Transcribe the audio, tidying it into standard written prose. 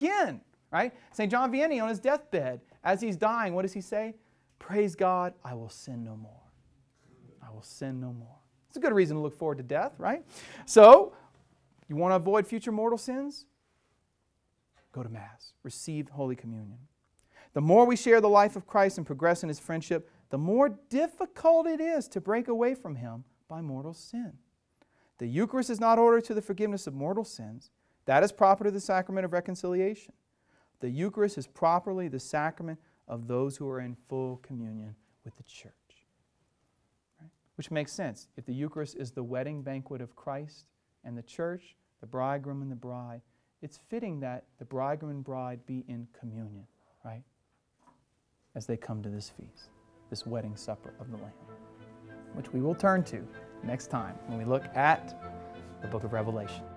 again, right? St. John Vianney on his deathbed, as he's dying, what does he say? Praise God, I will sin no more. I will sin no more. It's a good reason to look forward to death, right? So, you want to avoid future mortal sins? Go to Mass. Receive Holy Communion. The more we share the life of Christ and progress in His friendship, the more difficult it is to break away from Him by mortal sin. The Eucharist is not ordered to the forgiveness of mortal sins. That is proper to the sacrament of reconciliation. The Eucharist is properly the sacrament of those who are in full communion with the Church. Right? Which makes sense. If the Eucharist is the wedding banquet of Christ and the Church, the bridegroom and the bride, it's fitting that the bridegroom and bride be in communion, right? As they come to this feast, this wedding supper of the Lamb, which we will turn to next time when we look at the book of Revelation.